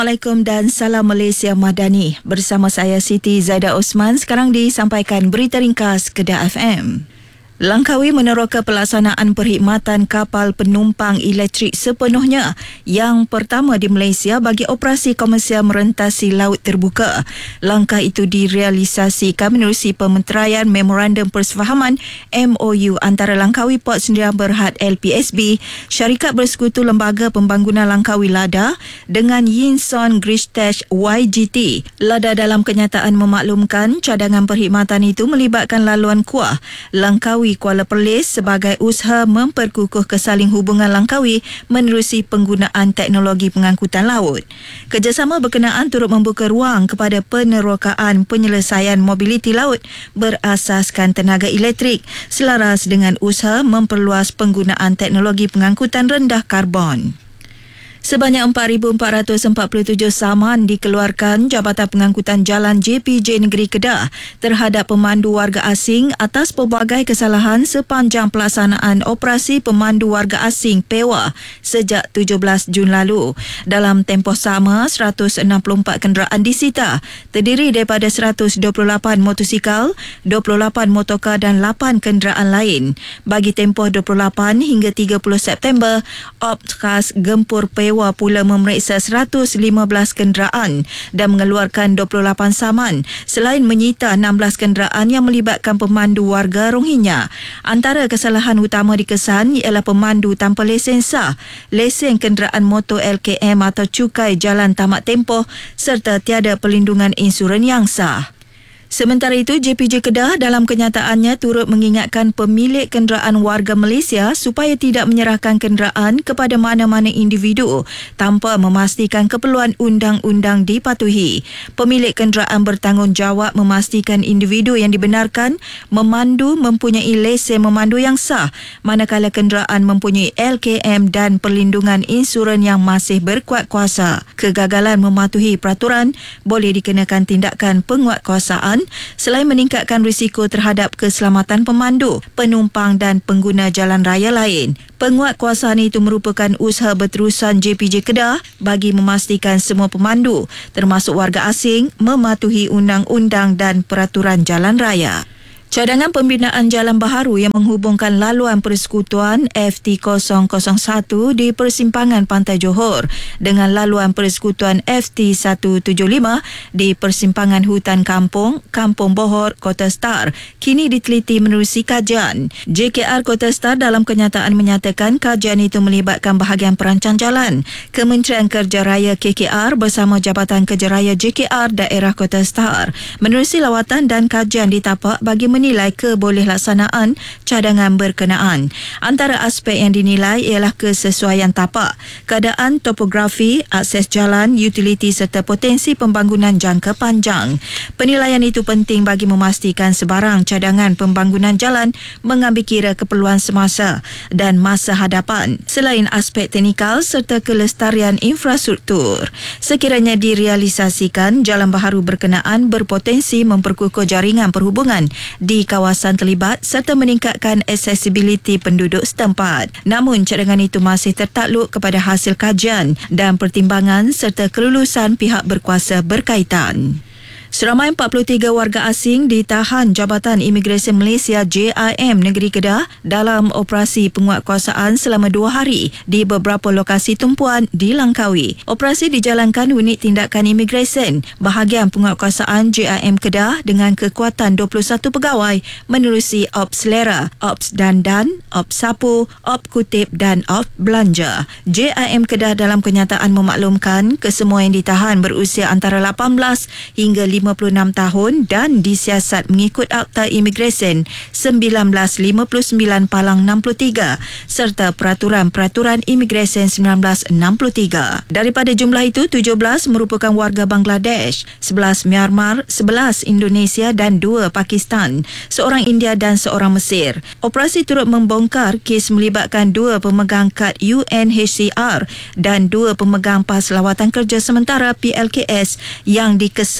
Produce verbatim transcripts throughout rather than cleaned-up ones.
Assalamualaikum dan salam Malaysia Madani. Bersama saya Siti Zaida Osman. Sekarang disampaikan berita ringkas Kedah F M. Langkawi meneroka pelaksanaan perkhidmatan kapal penumpang elektrik sepenuhnya yang pertama di Malaysia bagi operasi komersial merentasi laut terbuka. Langkah itu direalisasikan menerusi pementeraian Memorandum Persefahaman M O U antara Langkawi Port Sdn Berhad L P S B, Syarikat Bersekutu Lembaga Pembangunan Langkawi LADA dengan Yinson Greystech Y G T. LADA dalam kenyataan memaklumkan cadangan perkhidmatan itu melibatkan laluan Kuah, Langkawi Kuala Perlis sebagai usaha memperkukuh kesaling hubungan Langkawi menerusi penggunaan teknologi pengangkutan laut. Kerjasama berkenaan turut membuka ruang kepada penerokaan penyelesaian mobiliti laut berasaskan tenaga elektrik selaras dengan usaha memperluas penggunaan teknologi pengangkutan rendah karbon. Sebanyak empat ribu empat ratus empat puluh tujuh saman dikeluarkan Jabatan Pengangkutan Jalan J P J Negeri Kedah terhadap pemandu warga asing atas pelbagai kesalahan sepanjang pelaksanaan operasi pemandu warga asing PEWA sejak tujuh belas Jun lalu. Dalam tempoh sama, seratus enam puluh empat kenderaan disita, terdiri daripada seratus dua puluh lapan motosikal, dua puluh lapan motorkar dan lapan kenderaan lain. Bagi tempoh dua puluh lapan hingga tiga puluh September, Ops Khas Gempur PEWA pula memeriksa seratus lima belas kenderaan dan mengeluarkan dua puluh lapan saman selain menyita enam belas kenderaan yang melibatkan pemandu warga Rohingya. Antara kesalahan utama dikesan ialah pemandu tanpa lesen sah, lesen kenderaan motor L K M atau cukai jalan tamat tempoh serta tiada perlindungan insurans yang sah. Sementara itu, J P J Kedah dalam kenyataannya turut mengingatkan pemilik kenderaan warga Malaysia supaya tidak menyerahkan kenderaan kepada mana-mana individu tanpa memastikan keperluan undang-undang dipatuhi. Pemilik kenderaan bertanggungjawab memastikan individu yang dibenarkan memandu mempunyai lesen memandu yang sah, manakala kenderaan mempunyai L K M dan perlindungan insurans yang masih berkuat kuasa. Kegagalan mematuhi peraturan boleh dikenakan tindakan penguatkuasaan selain meningkatkan risiko terhadap keselamatan pemandu, penumpang dan pengguna jalan raya lain. Penguatkuasaan itu merupakan usaha berterusan J P J Kedah bagi memastikan semua pemandu, termasuk warga asing, mematuhi undang-undang dan peraturan jalan raya. Cadangan pembinaan jalan baharu yang menghubungkan laluan persekutuan F T kosong kosong satu di persimpangan Pantai Johor dengan laluan persekutuan F T seratus tujuh puluh lima di persimpangan Hutan Kampung, Kampung Bohor, Kota Star kini diteliti menerusi kajian. J K R Kota Star dalam kenyataan menyatakan kajian itu melibatkan bahagian perancang jalan. Kementerian Kerja Raya K K R bersama Jabatan Kerja Raya J K R Daerah Kota Star menerusi lawatan dan kajian ditapak bagi menilai kebolehlatsanaan cadangan berkenaan. Antara aspek yang dinilai ialah kesesuaian tapak, keadaan topografi, akses jalan, utiliti serta potensi pembangunan jangka panjang. Penilaian itu penting bagi memastikan sebarang cadangan pembangunan jalan mengambil kira keperluan semasa dan masa hadapan selain aspek teknikal serta kelestarian infrastruktur. Sekiranya direalisasikan, jalan baharu berkenaan berpotensi memperkukuh jaringan perhubungan di kawasan terlibat serta meningkatkan aksesibiliti penduduk setempat. Namun, cadangan itu masih tertakluk kepada hasil kajian dan pertimbangan serta kelulusan pihak berkuasa berkaitan. Seramai empat puluh tiga warga asing ditahan Jabatan Imigresen Malaysia J I M Negeri Kedah dalam operasi penguatkuasaan selama dua hari di beberapa lokasi tumpuan di Langkawi. Operasi dijalankan unit tindakan imigresen bahagian penguatkuasaan J I M Kedah dengan kekuatan dua puluh satu pegawai menerusi Ops Lera, Ops Dandan, Ops Sapu, Ops Kutip dan Ops Belanja. J I M Kedah dalam kenyataan memaklumkan kesemua yang ditahan berusia antara lapan belas hingga lima puluh enam tahun dan disiasat mengikut Akta Imigresen seribu sembilan ratus lima puluh sembilan Palang enam puluh tiga serta Peraturan-Peraturan Imigresen seribu sembilan ratus enam puluh tiga. Daripada jumlah itu, tujuh belas merupakan warga Bangladesh, sebelas Myanmar, sebelas Indonesia dan dua Pakistan, seorang India dan seorang Mesir. Operasi turut membongkar kes melibatkan dua pemegang kad U N H C R dan dua pemegang pas lawatan kerja sementara P L K S yang dikesan ber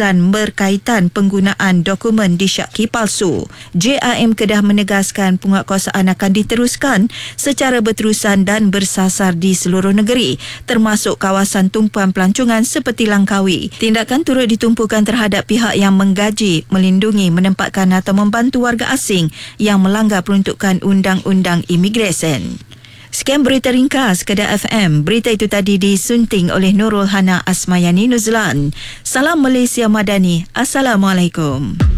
berkaitan penggunaan dokumen disyaki palsu. J I M Kedah menegaskan penguatkuasaan akan diteruskan secara berterusan dan bersasar di seluruh negeri, termasuk kawasan tumpuan pelancongan seperti Langkawi. Tindakan turut ditumpukan terhadap pihak yang menggaji, melindungi, menempatkan atau membantu warga asing yang melanggar peruntukan Undang-Undang Imigresen. Sekian berita ringkas Kedah F M. Berita itu tadi disunting oleh Nurul Hana Asmayani Nuzlan. Salam Malaysia Madani. Assalamualaikum.